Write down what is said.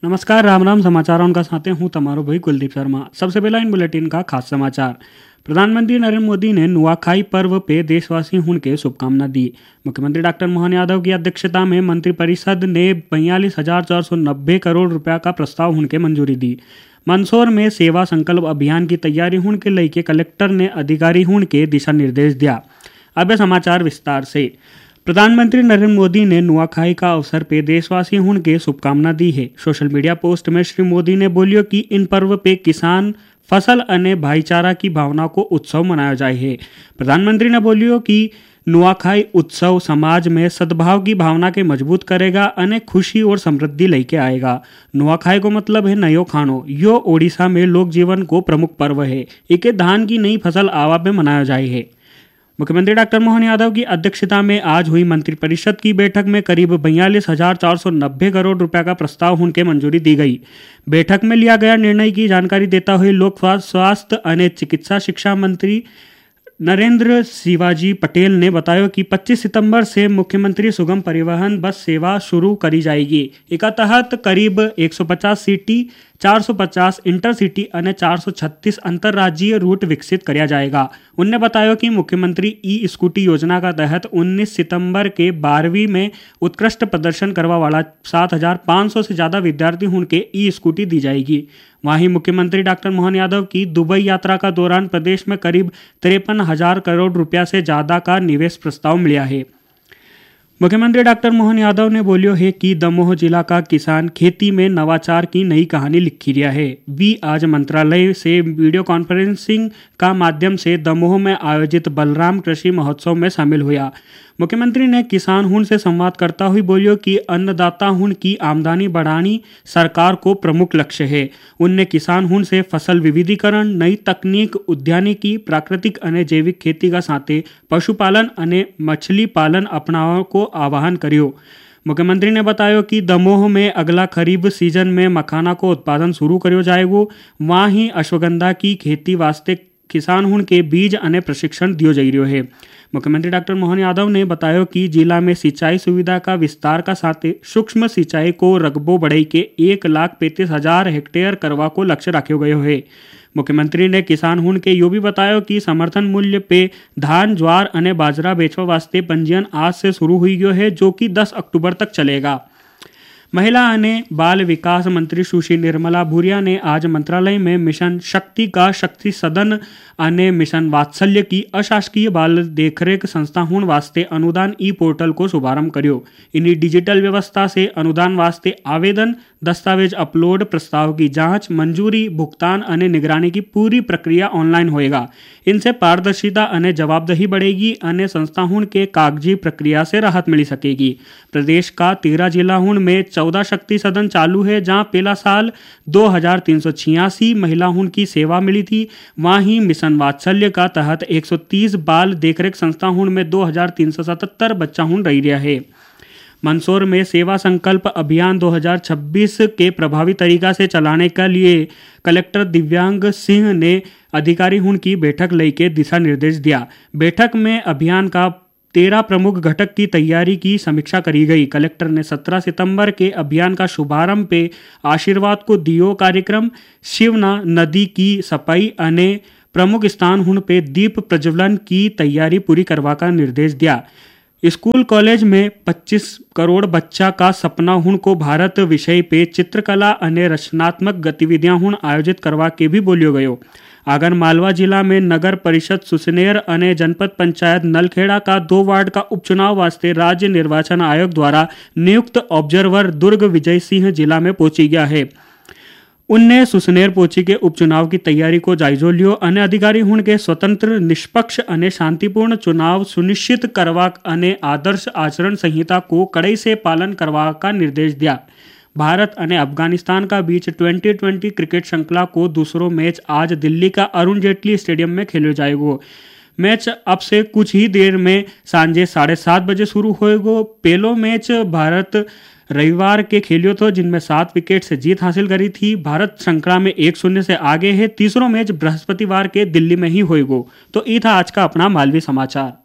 नमस्कार, राम राम समाचारों का साथे हूँ तमारो भाई कुलदीप शर्मा। सबसे पहला इन बुलेटिन का खास समाचार। प्रधानमंत्री नरेंद्र मोदी ने नुआखाई पर्व पे देशवासी के शुभकामना दी। मुख्यमंत्री डॉक्टर मोहन यादव की अध्यक्षता में मंत्रिपरिषद ने 42,490 करोड़ रुपया का प्रस्ताव के मंजूरी दी। मंदसौर में सेवा संकल्प अभियान की तैयारी के लेके कलेक्टर ने अधिकारी के दिशा निर्देश दिया। अब समाचार विस्तार से। प्रधानमंत्री नरेंद्र मोदी ने नुआखाई का अवसर पे देशवासी के शुभकामना दी है। सोशल मीडिया पोस्ट में श्री मोदी ने बोलियो कि इन पर्व पे किसान फसल अने भाईचारा की भावना को उत्सव मनाया जाए है। प्रधानमंत्री ने बोलियो कि नुआखाई उत्सव समाज में सद्भाव की भावना के मजबूत करेगा अने खुशी और समृद्धि लेके आएगा। नुआखाई को मतलब है नयो खानो। यो ओडिशा में लोक जीवन को प्रमुख पर्व है। इके धान की नई फसल आवा पे मनाया जाए है। मुख्यमंत्री डॉक्टर मोहन यादव की अध्यक्षता में आज हुई मंत्रिपरिषद की बैठक में करीब 42,490 करोड़ रुपए का प्रस्ताव के मंजूरी दी गई। बैठक में लिया गया निर्णय की जानकारी देता हुए लोक स्वास्थ्य अने चिकित्सा शिक्षा मंत्री नरेंद्र शिवाजी पटेल ने बताया कि 25 सितंबर से मुख्यमंत्री सुगम परिवहन बस सेवा शुरू करी जाएगी। इसका तहत करीब 150 सिटी, 450 इंटरसिटी और 436 अंतर्राज्यीय रूट विकसित किया जाएगा। उन्होंने बताया कि मुख्यमंत्री ई स्कूटी योजना का तहत 19 सितंबर के 12वीं में उत्कृष्ट प्रदर्शन करवा वाला 7,500 से ज्यादा विद्यार्थी के ई स्कूटी दी जाएगी। वहीं मुख्यमंत्री डॉक्टर मोहन यादव की दुबई यात्रा का दौरान प्रदेश में करीब 53,000 करोड़ रुपया से ज्यादा का निवेश प्रस्ताव मिला है। मुख्यमंत्री डॉक्टर मोहन यादव ने बोलियो है कि दमोह जिला का किसान खेती में नवाचार की नई कहानी लिखी रहा है। वी आज मंत्रालय से वीडियो कॉन्फ्रेंसिंग का माध्यम से दमोह में आयोजित बलराम कृषि महोत्सव में शामिल हुआ। मुख्यमंत्री ने किसान से संवाद करता हुए बोलियो कि अन्नदाता की आमदनी बढ़ानी सरकार को प्रमुख लक्ष्य है। उनने किसान से फसल विविधीकरण, नई तकनीक, उद्यानिकी, प्राकृतिक अने जैविक खेती का साथे पशुपालन अने मछली पालन अपनाव को आह्वान करियो। मुख्यमंत्री ने बताया कि दमोह में अगला खरीफ सीजन में मखाना को उत्पादन शुरू करो जाएगो। वहाँ ही अश्वगंधा की खेती वास्ते किसान के बीज अने प्रशिक्षण दियो जा रहा है। मुख्यमंत्री डॉक्टर मोहन यादव ने बताया कि जिला में सिंचाई सुविधा का विस्तार का साथ सूक्ष्म सिंचाई को रकबो बढ़ाई के 1,35,000 हेक्टेयर करवा को लक्ष्य रखा गया है। मुख्यमंत्री ने किसान के यो भी बताया कि समर्थन मूल्य पे धान, ज्वार अने बाजरा बेचवा वास्ते पंजीयन आज से शुरू हुई गयो है, जो कि 10 अक्टूबर तक चलेगा। महिला अने बाल विकास मंत्री सुश्री निर्मला भूरिया ने आज मंत्रालय में मिशन शक्ति का शक्ति सदन अने मिशन वात्सल्य की अशासकीय बाल देखरेख संस्था वास्ते अनुदान ई पोर्टल को शुभारंभ कर्यो। इन्हीं डिजिटल व्यवस्था से अनुदान वास्ते आवेदन, दस्तावेज अपलोड, प्रस्ताव की जांच, मंजूरी, भुगतान अने निगरानी की पूरी प्रक्रिया ऑनलाइन होएगा। इनसे पारदर्शिता अने जवाबदेही बढ़ेगी अने संस्था के कागजी प्रक्रिया से राहत मिल सकेगी। प्रदेश का 13 जिला में 14 शक्ति सदन चालू है, जहां पहला साल 2,386 महिला की सेवा मिली थी। वहीं मिशन वात्सल्य का तहत 130 बाल देखरेख संस्था में 2,377 बच्चा रही रहा है। मंदसौर में सेवा संकल्प अभियान 2026 के प्रभावी तरीका से चलाने के लिए कलेक्टर दिव्यांग सिंह ने अधिकारी की बैठक लेके दिशा निर्देश दिया। बैठक में अभियान का 13 प्रमुख घटक की तैयारी की समीक्षा करी गई। कलेक्टर ने 17 सितंबर के अभियान का शुभारंभ पे आशीर्वाद को दियो कार्यक्रम, शिवना नदी की सफाई अने प्रमुख स्थान पे दीप प्रज्वलन की तैयारी पूरी करवा का निर्देश दिया। स्कूल कॉलेज में 25 करोड़ बच्चा का सपना को भारत विषय पे चित्रकला अने रचनात्मक गतिविधियां आयोजित करवा के भी बोलियो गयो। आगर मालवा जिला में नगर परिषद सुसनेर अने जनपद पंचायत नलखेड़ा का 2 वार्ड का उपचुनाव वास्ते राज्य निर्वाचन आयोग द्वारा नियुक्त ऑब्जर्वर दुर्ग विजय सिंह जिला में पहुंची गया है। उनने सुसनेर पोची के उपचुनाव की तैयारी को जायजो लियो अने अधिकारी के स्वतंत्र, निष्पक्ष अने शांतिपूर्ण चुनाव सुनिश्चित करवा अने आदर्श आचरण संहिता को कड़ाई से पालन करवा का निर्देश दिया। भारत अने अफगानिस्तान का बीच 2020 क्रिकेट श्रृंखला को दूसरो मैच आज दिल्ली का अरुण जेटली स्टेडियम में खेलो जाएगो। मैच अब से कुछ ही देर में सांजे 7:30 बजे शुरू होएगो। पहलो मैच भारत रविवार के खेलियो तो, जिनमें 7 विकेट से जीत हासिल करी थी। भारत श्रृंखला में 1-0 से आगे है। तीसरो मैच बृहस्पतिवार के दिल्ली में ही होएगो। तो ये था आज का अपना मालवी समाचार।